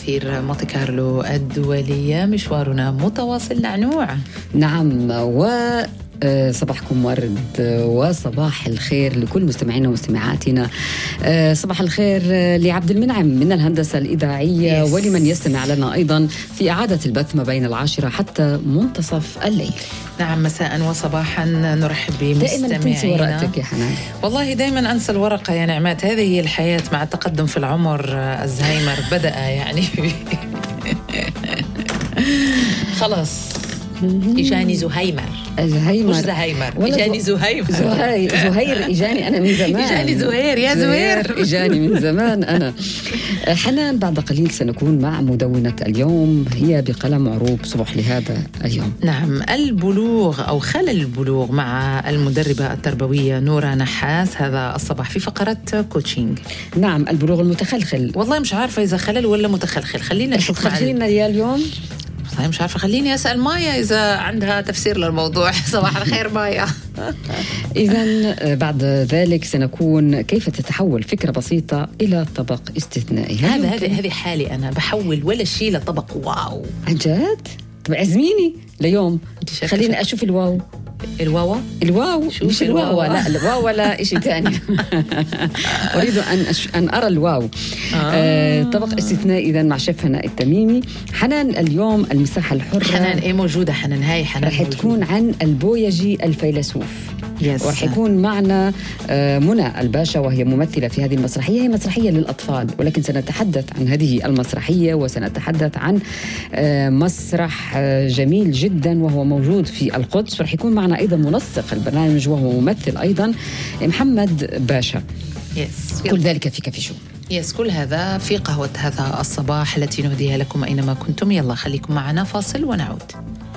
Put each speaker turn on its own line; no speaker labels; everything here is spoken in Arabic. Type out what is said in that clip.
أثير مونتي كارلو الدولية. مشوارنا متواصل نعنوع.
نعم، صباحكم ورد وصباح الخير لكل مستمعينا ومستمعاتنا. صباح الخير لعبد المنعم من الهندسة الإذاعية ولمن يستمع لنا أيضا في إعادة البث ما بين 10 حتى منتصف الليل.
نعم، مساء وصباحا نرحب بمستمعينا.
دائما تنسي ورقتك يا حنان.
والله دائما أنسى الورقة يا نعمات، هذه هي الحياة مع التقدم في العمر. الزهايمر بدأ يعني خلاص إجاني زهيمر مش زهيمر، إجاني
زهير إجاني أنا من زمان.
إجاني زهير يا زهير
إجاني من زمان أنا. حنان، بعد قليل سنكون مع مدونة اليوم، هي بقلم عروب صبح لهذا اليوم.
نعم، البلوغ أو خلل البلوغ مع المدربة التربوية نورة نحاس هذا الصباح في فقرة كوتشينج.
نعم، البلوغ المتخلخل.
والله مش عارفة إذا خلل ولا متخلخل، خلينا نشوف.
خلينا اليوم
مش عارفة، خليني أسأل مايا إذا عندها تفسير للموضوع. صباح الخير مايا.
إذن بعد ذلك سنكون كيف تتحول فكرة بسيطة إلى طبق استثنائي.
هذه حالي أنا، بحول ولا شيء لطبق واو.
عن جد؟ طب عزميني ليوم، خليني أشوف الواو. الواو مش الواو، لا الواو ولا إشي تاني. أريد أن أرى الواو. طبق استثنائي إذن مع شيف هناء التميمي. حنان، اليوم المساحة الحرة.
حنان إيه موجودة؟ حنان هاي حنان
رح تكون عن البويجي الفيلسوف. ورح يكون معنا منى الباشا، وهي ممثلة في هذه المسرحية. هي مسرحية للأطفال، ولكن سنتحدث عن هذه المسرحية وسنتحدث عن مسرح جميل جدا وهو موجود في القدس. ورح يكون معنا أيضا منسق البرنامج وهو ممثل أيضا محمد باشا. كل ذلك في كافي شو.
كل هذا في قهوة هذا الصباح التي نهديها لكم أينما كنتم. يلا خليكم معنا، فاصل ونعود.